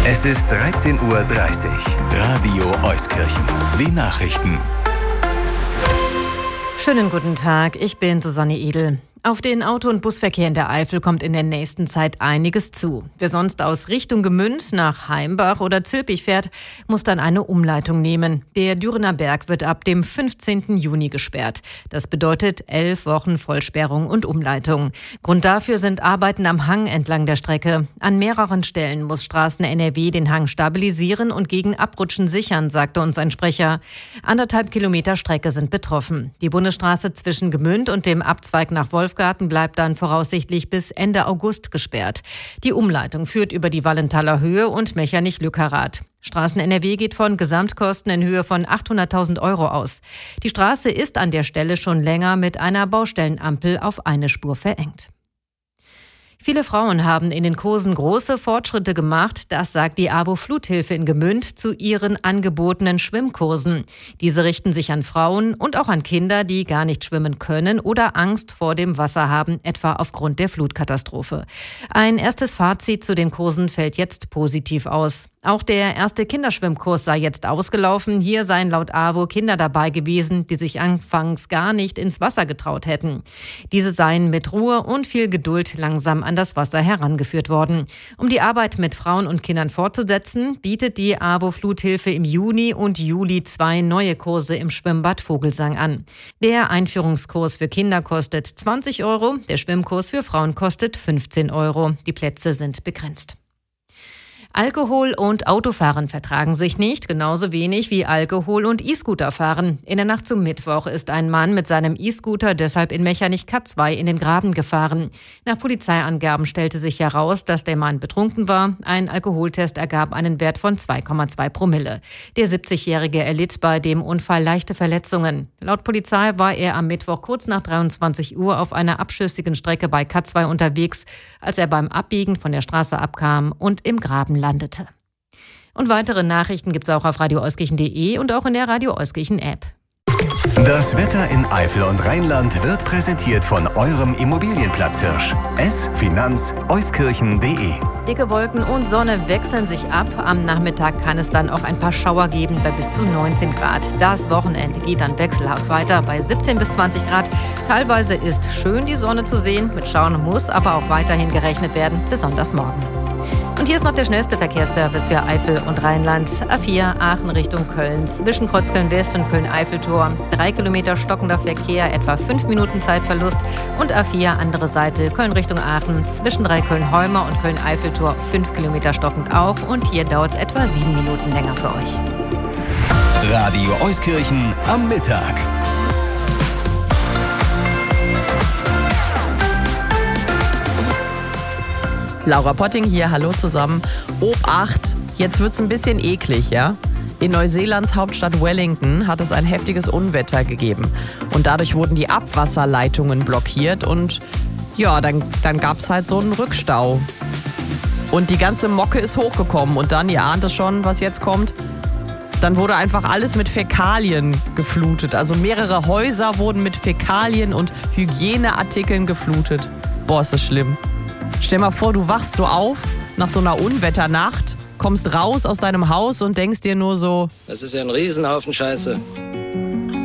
Es ist 13:30 Uhr. Radio Euskirchen. Die Nachrichten. Schönen guten Tag, ich bin Susanne Edel. Auf den Auto- und Busverkehr in der Eifel kommt in der nächsten Zeit einiges zu. Wer sonst aus Richtung Gmünd nach Heimbach oder Zülpich fährt, muss dann eine Umleitung nehmen. Der Dürener Berg wird ab dem 15. Juni gesperrt. Das bedeutet 11 Wochen Vollsperrung und Umleitung. Grund dafür sind Arbeiten am Hang entlang der Strecke. An mehreren Stellen muss Straßen NRW den Hang stabilisieren und gegen Abrutschen sichern, sagte uns ein Sprecher. 1,5 Kilometer Strecke sind betroffen. Die Bundesstraße zwischen Gmünd und dem Abzweig nach Wolfgarten bleibt dann voraussichtlich bis Ende August gesperrt. Die Umleitung führt über die Wallenthaler Höhe und Mechernich-Lückerath. Straßen NRW geht von Gesamtkosten in Höhe von 800.000 € aus. Die Straße ist an der Stelle schon länger mit einer Baustellenampel auf eine Spur verengt. Viele Frauen haben in den Kursen große Fortschritte gemacht, das sagt die AWO Fluthilfe in Gmünd zu ihren angebotenen Schwimmkursen. Diese richten sich an Frauen und auch an Kinder, die gar nicht schwimmen können oder Angst vor dem Wasser haben, etwa aufgrund der Flutkatastrophe. Ein erstes Fazit zu den Kursen fällt jetzt positiv aus. Auch der erste Kinderschwimmkurs sei jetzt ausgelaufen. Hier seien laut AWO Kinder dabei gewesen, die sich anfangs gar nicht ins Wasser getraut hätten. Diese seien mit Ruhe und viel Geduld langsam an das Wasser herangeführt worden. Um die Arbeit mit Frauen und Kindern fortzusetzen, bietet die AWO Fluthilfe im Juni und Juli 2 neue Kurse im Schwimmbad Vogelsang an. Der Einführungskurs für Kinder kostet 20 €, der Schwimmkurs für Frauen kostet 15 €. Die Plätze sind begrenzt. Alkohol und Autofahren vertragen sich nicht, genauso wenig wie Alkohol und E-Scooter-Fahren. In der Nacht zum Mittwoch ist ein Mann mit seinem E-Scooter deshalb in Mechernich-Katzwey in den Graben gefahren. Nach Polizeiangaben stellte sich heraus, dass der Mann betrunken war. Ein Alkoholtest ergab einen Wert von 2,2 Promille. Der 70-Jährige erlitt bei dem Unfall leichte Verletzungen. Laut Polizei war er am Mittwoch kurz nach 23 Uhr auf einer abschüssigen Strecke bei Katzwey unterwegs, als er beim Abbiegen von der Straße abkam und im Graben landete. Und weitere Nachrichten gibt es auch auf radioeuskirchen.de und auch in der Radio Euskirchen App. Das Wetter in Eifel und Rheinland wird präsentiert von eurem Immobilienplatzhirsch. Finanz-euskirchen.de. Dicke Wolken und Sonne wechseln sich ab. Am Nachmittag kann es dann auch ein paar Schauer geben bei bis zu 19 Grad. Das Wochenende geht dann wechselhaft weiter bei 17 bis 20 Grad. Teilweise ist schön die Sonne zu sehen. Mit Schauern muss aber auch weiterhin gerechnet werden, besonders morgen. Und hier ist noch der schnellste Verkehrsservice für Eifel und Rheinland. A4 Aachen Richtung Köln, zwischen Kreuzköln West und Köln-Eiffeltor. 3 Kilometer stockender Verkehr, etwa 5 Minuten Zeitverlust. Und A4 andere Seite, Köln Richtung Aachen, zwischen Köln-Heumer und Köln-Eiffeltor 5 Kilometer stockend auch. Und hier dauert es etwa 7 Minuten länger für euch. Radio Euskirchen am Mittag. Laura Potting hier, hallo zusammen. Obacht, jetzt wird's ein bisschen eklig, ja? In Neuseelands Hauptstadt Wellington hat es ein heftiges Unwetter gegeben. Und dadurch wurden die Abwasserleitungen blockiert und ja, dann gab's halt so einen Rückstau. Und die ganze Mocke ist hochgekommen und dann, ihr ahnt es schon, was jetzt kommt, dann wurde einfach alles mit Fäkalien geflutet. Also mehrere Häuser wurden mit Fäkalien und Hygieneartikeln geflutet. Boah, ist das schlimm. Stell mal vor, du wachst so auf nach so einer Unwetternacht, kommst raus aus deinem Haus und denkst dir nur so: Das ist ja ein Riesenhaufen Scheiße.